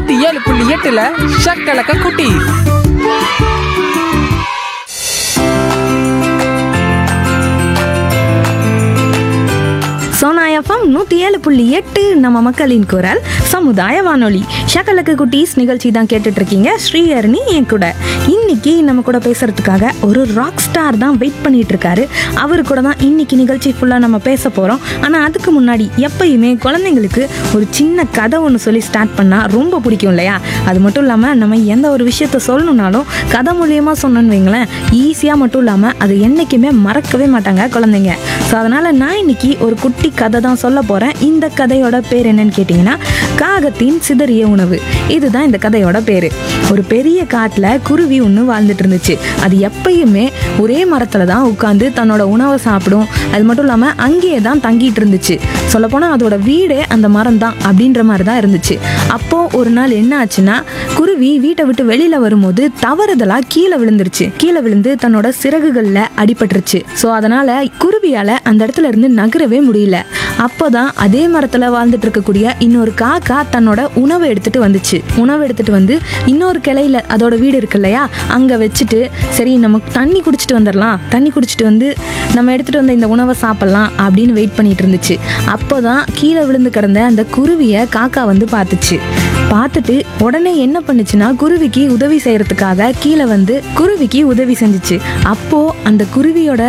107.8 ஷக்கலக்க குட்டி. சோனா எஃப்எம் 107.8 நம்ம மக்களின் குரல் சமுதாய வானொலி. ஷக்கலக்கு குட்டீஸ் நிகழ்ச்சி தான் கேட்டுட்டு இருக்கீங்க. ஸ்ரீஹரணி என் கூட. இன்னைக்கு நம்ம கூட பேசுறதுக்காக ஒரு ராக் ஸ்டார் தான் வெயிட் பண்ணிட்டு இருக்காரு. அவரு கூட தான் இன்னைக்கு நிகழ்ச்சி ஃபுல்லாக நம்ம பேச போகிறோம். ஆனால் அதுக்கு முன்னாடி எப்பயுமே குழந்தைங்களுக்கு ஒரு சின்ன கதை ஒன்று சொல்லி ஸ்டார்ட் பண்ணால் ரொம்ப பிடிக்கும் இல்லையா? அது மட்டும் இல்லாமல் நம்ம எந்த ஒரு விஷயத்த சொல்லணும்னாலும் கதை மூலியமாக சொன்னோன்னு வைங்களேன், ஈஸியாக மட்டும் இல்லாமல் அது என்றைக்குமே மறக்கவே மாட்டாங்க குழந்தைங்க. ஸோ அதனால் நான் இன்னைக்கு ஒரு குட்டி கதை தான் சொல்ல போகிறேன். இந்த கதையோட பேர் என்னன்னு கேட்டிங்கன்னா, காகத்தின் சிதறிய உணவு. இதுதான் இந்த கதையோட பேர். ஒரு பெரிய காட்டில் குருவி ஒன்று வாழ்ந்துட்டு இருந்துச்சு. அது எப்பயுமே ஒரே மரத்தில் தான் உட்காந்து தன்னோட உணவை சாப்பிடும். அது மட்டும் இல்லாமல் அங்கேயே தான் தங்கிட்டு இருந்துச்சு. சொல்லப்போனால் அதோட வீடே அந்த மரம் தான் அப்படின்ற மாதிரி தான் இருந்துச்சு. அப்போது ஒரு நாள் என்ன ஆச்சுன்னா, குருவி வீட்டை விட்டு வெளியில் வரும்போது தவறுதலாக கீழே விழுந்துருச்சு. கீழே விழுந்து தன்னோட சிறகுகளில் அடிபட்டுருச்சு. ஸோ அதனால் குருவியால் அந்த இடத்துல இருந்து நகரவே முடியல. அப்போதான் அதே மரத்தில் வாழ்ந்துட்டு இருக்கக்கூடிய இன்னொரு காக்கா தன்னோட உணவை எடுத்துட்டு வந்துச்சு. உணவு எடுத்துட்டு வந்து இன்னொரு கிளையில அதோட வீடு இருக்கு இல்லையா, அங்கே வச்சுட்டு சரி நமக்கு தண்ணி குடிச்சிட்டு வந்துடலாம், தண்ணி குடிச்சிட்டு வந்து நம்ம எடுத்துட்டு வந்த இந்த உணவை சாப்பிடலாம் அப்படின்னு வெயிட் பண்ணிட்டு இருந்துச்சு. அப்போதான் கீழே விழுந்து கிடந்த அந்த குருவியை காக்கா வந்து பார்த்துச்சு. பார்த்துட்டு உடனே என்ன பண்ணுச்சுன்னா, குருவிக்கு உதவி செய்யறதுக்காக கீழே வந்து குருவிக்கு உதவி செஞ்சுச்சு. அப்போ அந்த குருவியோட